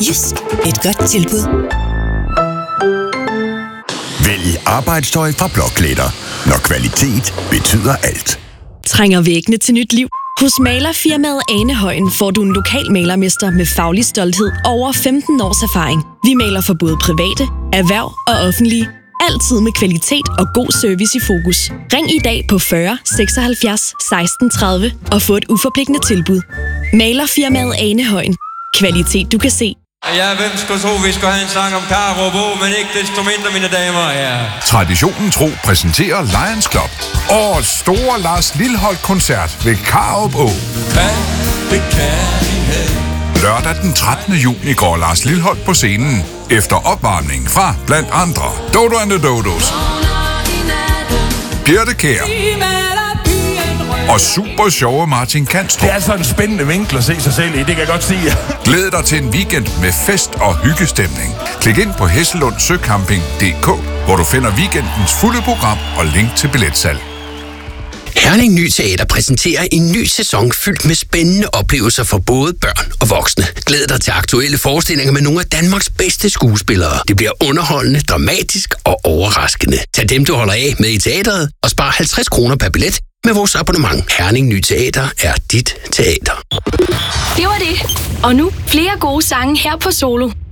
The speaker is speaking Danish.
Jysk. Et godt tilbud. Vælg arbejdstøj fra Blåklæder, når kvalitet betyder alt. Trænger væggene til nyt liv? Hos malerfirmaet Anehøjen får du en lokal malermester med faglig stolthed og over 15 års erfaring. Vi maler for både private, erhverv og offentlige. Altid med kvalitet og god service i fokus. Ring i dag på 40 76 16 30 og få et uforpligtende tilbud. Malerfirmaet Anehøjen. Kvalitet du kan se. Ja, hvem skulle tro, vi skulle have en sang om Karup Å, men ikke desto mindre, mine damer og herrer. Traditionen tro præsenterer Lions Club. Årets store Lars Lilholt-koncert ved Karup Å. Lørdag den 13. juni går Lars Lilholt på scenen efter opvarmning fra blandt andre Dodo and the Dodos, Birte Kjær og super sjove Martin Kanstrup. Det er altså en spændende vinkel at se sig selv i, det kan jeg godt sige. Glæd dig til en weekend med fest og hyggestemning. Klik ind på hesselundsøcamping.dk, hvor du finder weekendens fulde program og link til billetsalg. Herning Ny Teater præsenterer en ny sæson fyldt med spændende oplevelser for både børn og voksne. Glæd dig til aktuelle forestillinger med nogle af Danmarks bedste skuespillere. Det bliver underholdende, dramatisk og overraskende. Tag dem, du holder af med i teateret, og spar 50 kroner per billet med vores abonnement. Herning Ny Teater er dit teater. Det var det. Og nu flere gode sange her på Solo.